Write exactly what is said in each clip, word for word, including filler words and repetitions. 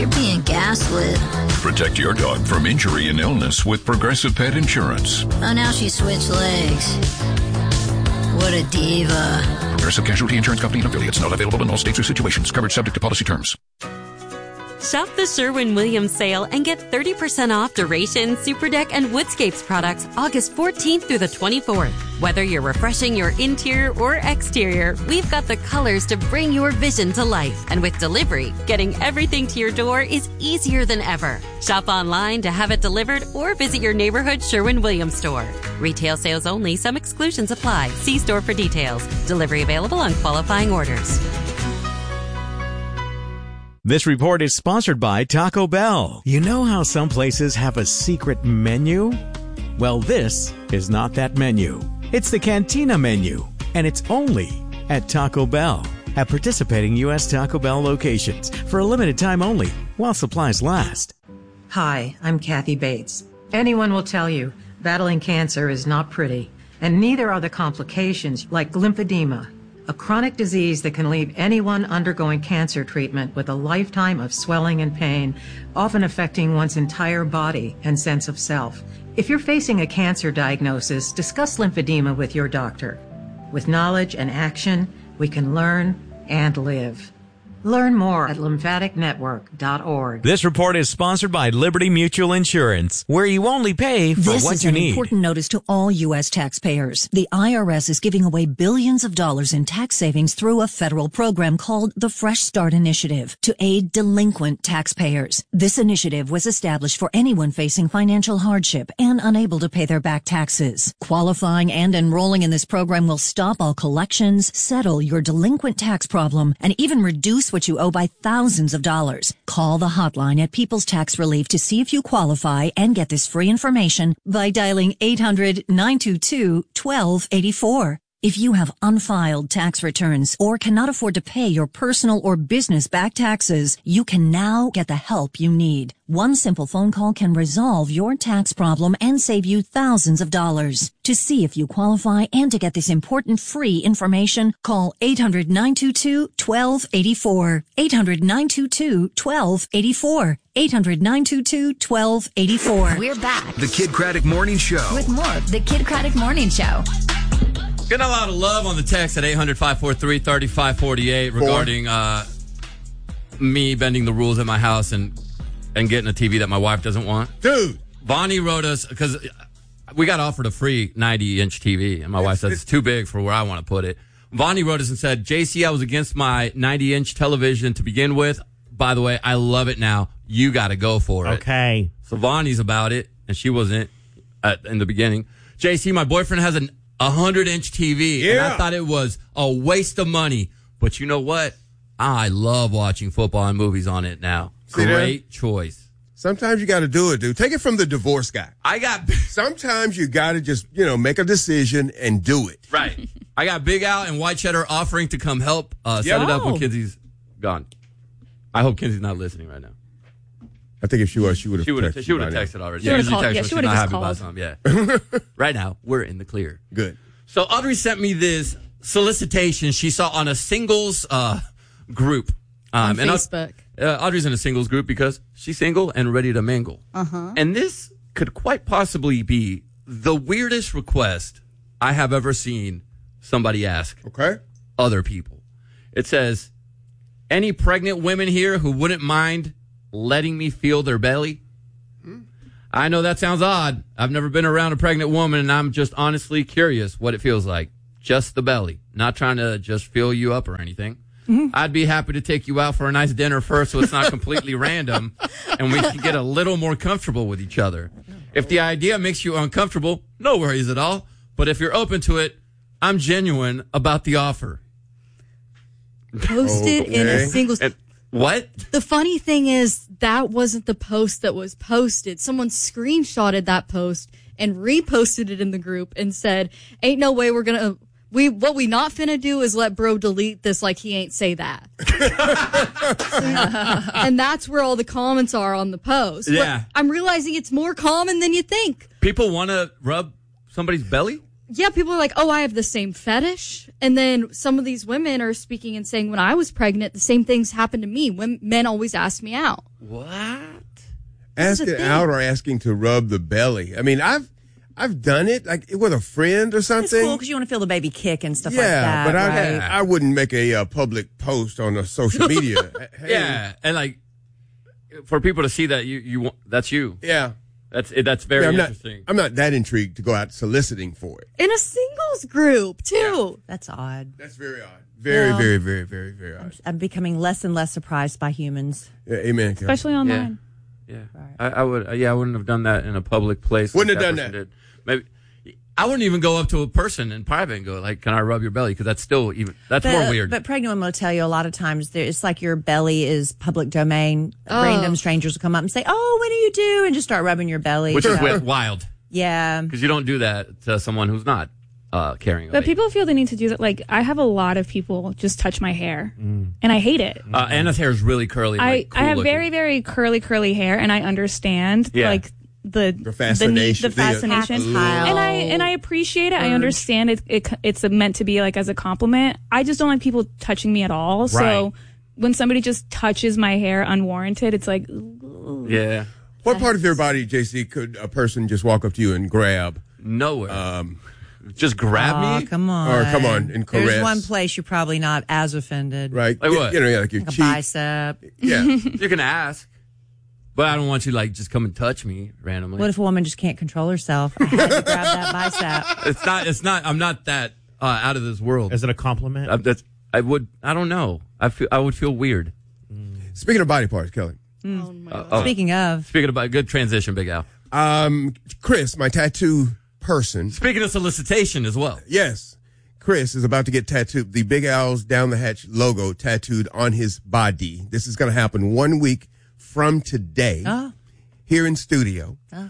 You're being gaslit. Protect your dog from injury and illness with Progressive Pet Insurance. Oh, now she switched legs. What a diva. Progressive Casualty Insurance Company and affiliates. Not available in all states or situations. Coverage subject to policy terms. Shop the Sherwin-Williams sale and get thirty percent off Duration, Superdeck, and Woodscapes products August fourteenth through the twenty-fourth. Whether you're refreshing your interior or exterior, we've got the colors to bring your vision to life. And with delivery, getting everything to your door is easier than ever. Shop online to have it delivered or visit your neighborhood Sherwin-Williams store. Retail sales only. Some exclusions apply. See store for details. Delivery available on qualifying orders. This report is sponsored by Taco Bell. You know how some places have a secret menu? Well, this is not that menu. It's the Cantina menu, and it's only at Taco Bell. At participating U S Taco Bell locations for a limited time only while supplies last. Hi, I'm Kathy Bates. Anyone will tell you battling cancer is not pretty, and neither are the complications like lymphedema, a chronic disease that can leave anyone undergoing cancer treatment with a lifetime of swelling and pain, often affecting one's entire body and sense of self. If you're facing a cancer diagnosis, discuss lymphedema with your doctor. With knowledge and action, we can learn and live. Learn more at lymphatic network dot org. This report is sponsored by Liberty Mutual Insurance, where you only pay for this what is you an need. Important notice to all U S taxpayers. The I R S is giving away billions of dollars in tax savings through a federal program called the Fresh Start Initiative to aid delinquent taxpayers. This initiative was established for anyone facing financial hardship and unable to pay their back taxes. Qualifying and enrolling in this program will stop all collections, settle your delinquent tax problem, and even reduce what you owe by thousands of dollars. Call the hotline at People's Tax Relief to see if you qualify and get this free information by dialing eight hundred, nine two two, one two eight four. If you have unfiled tax returns or cannot afford to pay your personal or business back taxes, you can now get the help you need. One simple phone call can resolve your tax problem and save you thousands of dollars. To see if you qualify and to get this important free information, call eight hundred, nine two two, one two eight four. eight hundred, nine two two, one two eight four. eight hundred, nine two two, one two eight four. We're back. The Kid Craddock Morning Show. With more of the Kid Craddock Morning Show. Getting a lot of love on the text at eight hundred, five four three, three five four eight regarding uh, me bending the rules at my house and and getting a T V that my wife doesn't want. Dude. Bonnie wrote us, because we got offered a free ninety-inch T V, and my wife says it's too big for where I want to put it. Bonnie wrote us and said, J C, I was against my ninety-inch television to begin with. By the way, I love it now. You got to go for it. Okay. So Bonnie's about it, and she wasn't at, in the beginning. J C, my boyfriend has an A hundred-inch T V, yeah. and I thought it was a waste of money. But you know what? I love watching football and movies on it now. See Great that? choice. Sometimes you got to do it, dude. Take it from the divorce guy. I got... Sometimes you got to just, you know, make a decision and do it. Right. I got Big Al and White Cheddar offering to come help uh, set Yeah. it up when Kenzie's gone. I hope Kenzie's not listening right now. I think if she was, she would have She would have texted, she would have right texted now. already. She She would've usually called- texts yeah, when she she's would've not just happy about called. something. Yeah. Right now, we're in the clear. Good. So Audrey sent me this solicitation she saw on a singles uh, group. Um, On and Au- Facebook. Uh, Audrey's in a singles group because she's single and ready to mingle. Uh-huh. And this could quite possibly be the weirdest request I have ever seen somebody ask Okay. other people. It says, any pregnant women here who wouldn't mind letting me feel their belly? Hmm. I know that sounds odd. I've never been around a pregnant woman, and I'm just honestly curious what it feels like. Just the belly. Not trying to just fill you up or anything. Mm-hmm. I'd be happy to take you out for a nice dinner first so it's not completely random and we can get a little more comfortable with each other. If the idea makes you uncomfortable, no worries at all. But if you're open to it, I'm genuine about the offer. Posted in a Okay. singles. And what? The funny thing is that wasn't the post that was posted. Someone screenshotted that post and reposted it in the group and said, ain't no way we're going to... We what we not finna do is let bro delete this like he ain't say that. And that's where all the comments are on the post. Yeah. But I'm realizing it's more common than you think. People want to rub somebody's belly? yeah, people are like, oh, I have the same fetish. And then some of these women are speaking and saying, when I was pregnant, the same things happened to me. When men always asked me out. What? Asking out or asking to rub the belly. I mean, I've I've done it, like with a friend or something. It's cool because you want to feel the baby kick and stuff yeah, like that. but I, right? I wouldn't make a uh, public post on a social media. Hey. Yeah, and like for people to see that you you want, that's you. Yeah. That's it, that's very yeah, I'm interesting. Not, I'm not that intrigued to go out soliciting for it. In a singles group, too. Yeah. That's odd. That's very odd. Very, well, very, very, very, very odd. I'm, I'm becoming less and less surprised by humans. Yeah, amen. Especially online. Yeah, yeah. Right. I, I would. Yeah, I wouldn't have done that in a public place. Wouldn't like have that done that. Did. Maybe. I wouldn't even go up to a person in private and go like, "Can I rub your belly?" Because that's still even that's but, more weird. But pregnant women will tell you a lot of times there, it's like your belly is public domain. Oh. Random strangers will come up and say, "Oh, what do you do?" and just start rubbing your belly. Which so. is wild. Yeah, because you don't do that to someone who's not uh, carrying. A but baby. people feel the need to do that. Like I have a lot of people just touch my hair, mm. and I hate it. Uh, Anna's hair is really curly. I like, cool I have looking. very very curly curly hair, and I understand yeah. like. The, the fascination, the, the fascination, the, uh, and I and I appreciate it. I understand it, it. It's meant to be like as a compliment. I just don't like people touching me at all. Right. So when somebody just touches my hair unwarranted, it's like, ooh. Yeah. What part of your body, J C, could a person just walk up to you and grab? Nowhere. Um, just grab oh, me? Come on. Or come on and caress. There's one place you're probably not as offended. Right. Like what? You know, yeah, like your like cheek. A bicep. Yeah. You can ask. But I don't want you to, like, just come and touch me randomly. What if a woman just can't control herself? I had to grab that bicep. It's not, it's not, I'm not that uh, out of this world. Is it a compliment? I, that's, I would, I don't know. I feel, I would feel weird. Mm. Speaking of body parts, Kelly. Mm. Oh, my Uh, God. oh. Speaking of. Speaking of, good transition, Big Al. Um, Chris, my tattoo person. Speaking of solicitation as well. Yes. Chris is about to get tattooed. The Big Al's Down the Hatch logo tattooed on his body. This is going to happen one week from today. Oh. Here in studio. Oh.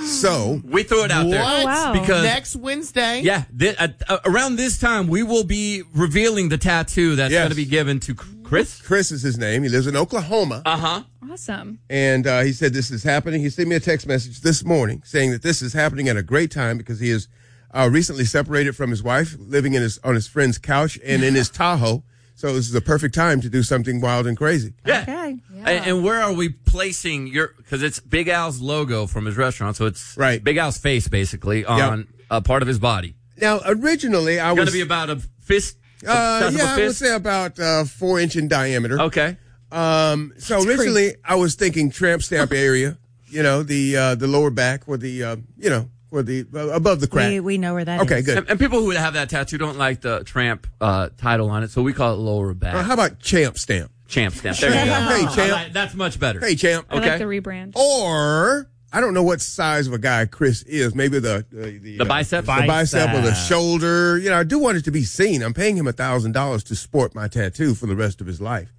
So we threw it out there. Oh, wow. Because next Wednesday. Yeah, th- uh, uh, around this time we will be revealing the tattoo that's Yes. going to be given to Chris. Chris is his name. He lives in Oklahoma. Uh huh. Awesome. And uh, he said this is happening. He sent me a text message this morning saying that this is happening at a great time because he is uh, recently separated from his wife, living in his on his friend's couch and in his Tahoe. So this is the perfect time to do something wild and crazy. Yeah. Okay. And, and where are we placing your? Because it's Big Al's logo from his restaurant, so it's right. Big Al's face basically on Yep. a part of his body. Now, originally, I It's was going to be about a fist. a Uh, size of a yeah, I would fist? say about uh, four inch in diameter. Okay. Um, so That's originally, crazy. I was thinking tramp stamp area. You know, the uh, the lower back, or the uh, you know, or the uh, above the crack. We, we know where that okay, is. good. And, and people who have that tattoo don't like the tramp uh, title on it, so we call it lower back. Uh, how about champ stamp? Champ stamp. There you go. Hey, I champ. like- that's much better. Hey, champ. I Okay. like the rebrand. Or I don't know what size of a guy Chris is. Maybe the the, the, The bicep? the bicep or the Bicep. shoulder. You know, I do want it to be seen. I'm paying him a thousand dollars to sport my tattoo for the rest of his life.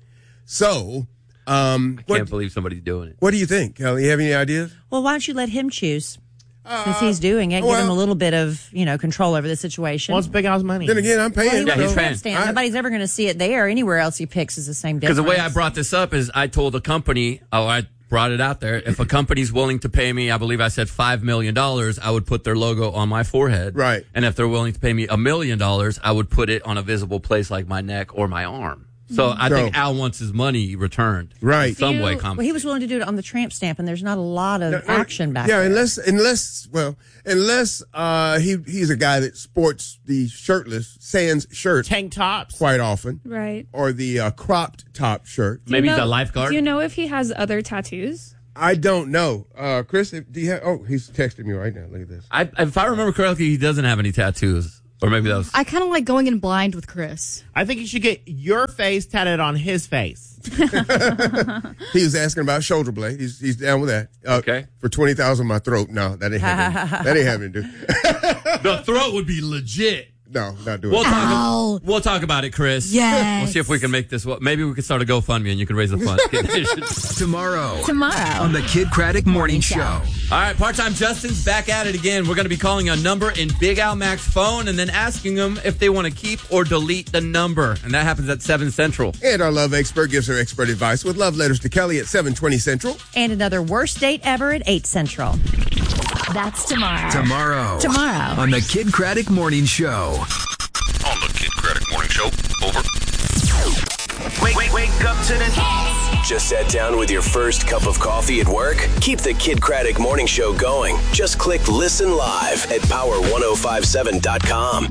So, um, I what, can't believe somebody's doing it. what do you think, Kelly? You have any ideas? Well, why don't you let him choose? Uh, Since he's doing it, give well- him a little bit of, you know, control over the situation. Well, it's Big Al's money. Then again, I'm Well, he paying. Yeah, wants he's a paying. tramp stamp. I- Nobody's ever going to see it there. Anywhere else he picks is the same Because difference. the way I brought this up is I told a company, oh, I brought it out there. If a company's willing to pay me, I believe I said five million dollars, I would put their logo on my forehead. Right. And if they're willing to pay me a million dollars, I would put it on a visible place like my neck or my arm. So I So- think Al wants his money returned. Right. In some You- way, well, comp- he was willing to do it on the tramp stamp, and there's not a lot of No, no, action back yeah, there. unless unless well, unless uh, he he's a guy that sports the shirtless sans shirt Tank tops. quite often, Right. or the uh, cropped top shirt. Do you Maybe know- the lifeguard? Do you know if he has other tattoos? I don't know, uh, Chris. Do you have? Oh, he's texting me right now. Look at this. I, if I remember correctly, he doesn't have any tattoos. Or maybe that was... I kind of like going in blind with Chris. I think you should get your face tatted on his face. He was asking about shoulder blade. He's he's down with that. Uh, Okay. For twenty thousand, my throat. No, that ain't happening. That ain't happening, dude. The throat would be legit. No, not doing We'll it. talk, we'll talk about it, Chris. Yes. We'll see if we can make this. Maybe we can start a GoFundMe and you can raise the fund. Tomorrow Tomorrow. on the Kid Craddock Morning Show. All right, part-time Justin's back at it again. We're going to be calling a number in Big Al Mac's phone and then asking them if they want to keep or delete the number. And that happens at seven Central. And our love expert gives her expert advice with love letters to Kelly at seven twenty Central. And another worst date ever at eight Central. That's tomorrow. Tomorrow. Tomorrow. On the Kid Craddock Morning Show. On the Kid Craddock Morning Show. Over. Wake, wake, wake up to the hits. Just sat down with your first cup of coffee at work? Keep the Kid Craddock Morning Show going. Just click Listen Live at power ten fifty-seven dot com.